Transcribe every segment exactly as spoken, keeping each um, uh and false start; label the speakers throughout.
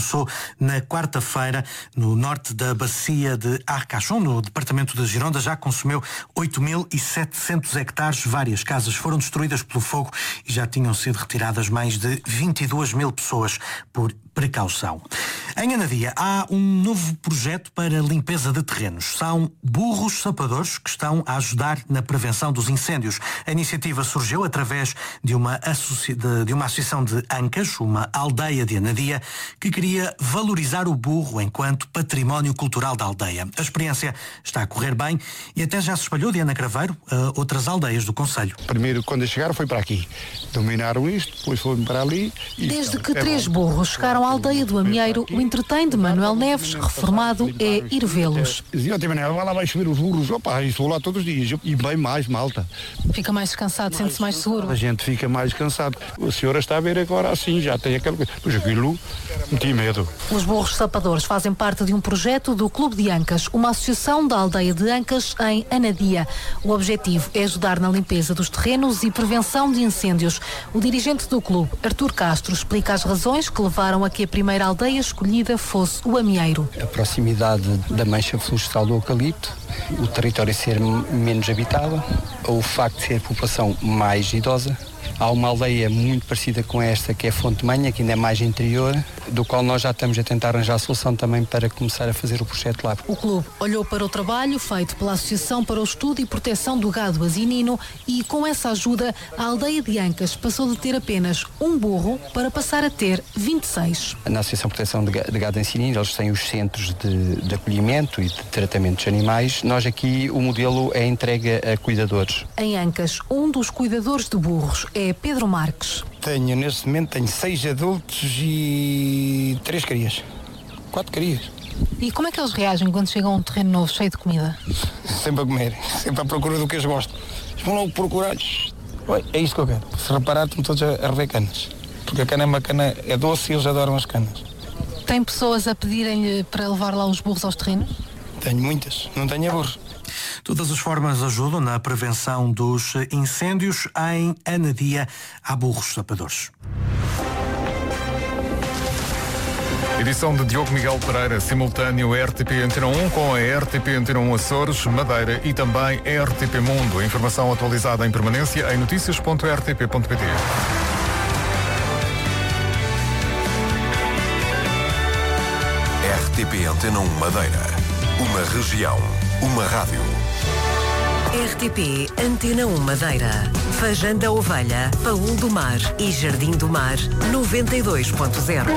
Speaker 1: começou na quarta-feira no norte da bacia de Arcachon, no departamento de Gironda. Já consumiu oito mil e setecentos hectares. Várias casas foram destruídas pelo fogo e já tinham sido retiradas mais de vinte e duas mil pessoas por precaução. Em Anadia há um novo projeto para limpeza de terrenos. São burros sapadores que estão a ajudar na prevenção dos incêndios. A iniciativa surgiu através de uma, associa... de uma associação de Ancas, uma aldeia de Anadia, que queria valorizar o burro enquanto património cultural da aldeia. A experiência está a correr bem e até já se espalhou, Diana Craveiro, a outras aldeias do concelho.
Speaker 2: Primeiro, quando chegaram, foi para aqui. Dominaram isto, depois foram para ali.
Speaker 3: Desde que três burros chegaram à aldeia do Amieiro, o entretém de Manuel Neves, reformado, é ir vê-los.
Speaker 2: Dizia, Manel, vai lá, vai subir os burros. Opa, estou lá todos os dias. E bem mais, malta.
Speaker 3: Fica mais descansado, sente-se mais seguro.
Speaker 2: A gente fica mais cansado. A senhora está a ver agora assim, já tem aquela coisa. Pois aquilo, não tinha medo.
Speaker 3: Os burros sapadores fazem parte de um projeto do Clube de Ancas, uma associação da aldeia de Ancas em Anadia. O objetivo é ajudar na limpeza dos terrenos e prevenção de incêndios. O dirigente do clube, Artur Castro, explica as razões que levaram a que a primeira aldeia escolhida fosse o Amieiro.
Speaker 4: A proximidade da mancha florestal do eucalipto, o território ser menos habitável, o facto de ser a população mais idosa. Há uma aldeia muito parecida com esta, que é Fonte Manha, que ainda é mais interior, do qual nós já estamos a tentar arranjar a solução também para começar a fazer o projeto lá.
Speaker 3: O clube olhou para o trabalho feito pela Associação para o Estudo e Proteção do Gado Asinino e, com essa ajuda, a aldeia de Ancas passou de ter apenas um burro para passar a ter vinte e seis.
Speaker 4: Na Associação de Proteção de Gado Asinino, eles têm os centros de, de acolhimento e de tratamento dos animais. Nós aqui, o modelo é entregue a cuidadores.
Speaker 3: Em Ancas, um dos cuidadores de burros é Pedro Marques.
Speaker 2: Tenho, neste momento, tenho seis adultos e três crias. Quatro crias.
Speaker 3: E como é que eles reagem quando chegam a um terreno novo, cheio de comida?
Speaker 2: Sempre a comer, sempre à procura do que eles gostam. Eles vão logo procurar. É isto que eu quero. Se reparar, estão todos a, a rever canas. Porque a cana é uma cana, é doce e eles adoram as canas.
Speaker 3: Tem pessoas a pedirem-lhe para levar lá os burros aos terrenos?
Speaker 2: Tenho muitas, não tenho burros.
Speaker 1: Todas as formas ajudam na prevenção dos incêndios. Em Anadia há burros sapadores.
Speaker 5: Edição de Diogo Miguel Pereira, simultâneo R T P Antena um com a R T P Antena um Açores, Madeira e também R T P Mundo. Informação atualizada em permanência em notícias ponto r t p ponto p t.
Speaker 6: R T P Antena um Madeira. Uma região. Uma rádio.
Speaker 7: R T P Antena um Madeira. Fajã da Ovelha, Paul do Mar e Jardim do Mar, noventa e dois ponto zero.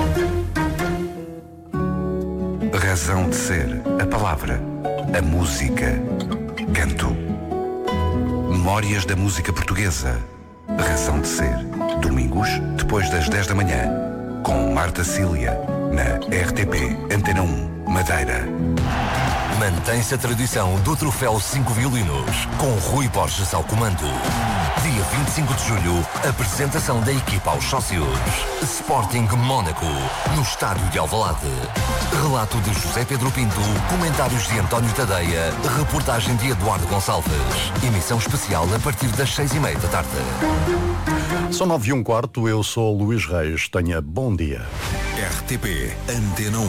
Speaker 8: Razão de ser. A palavra. A música. Canto. Memórias da música portuguesa. Razão de ser. Domingos, depois das dez da manhã. Com Marta Cília. Na R T P Antena um Madeira.
Speaker 9: Mantém-se a tradição do troféu cinco violinos, com Rui Borges ao comando. Dia vinte e cinco de julho, apresentação da equipa aos sócios. Sporting Mónaco, no estádio de Alvalade. Relato de José Pedro Pinto, comentários de António Tadeia, reportagem de Eduardo Gonçalves. Emissão especial a partir das seis e meia da tarde.
Speaker 10: São nove e um quarto, eu sou Luís Reis. Tenha bom dia.
Speaker 6: R T P Antena um.